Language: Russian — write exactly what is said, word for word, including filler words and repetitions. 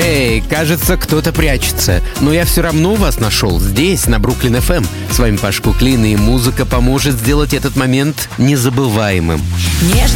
Эй, кажется, кто-то прячется. Но я все равно вас нашел здесь, на Бруклин эф эм. С вами Паш Куклин, и музыка поможет сделать этот момент незабываемым. Нежно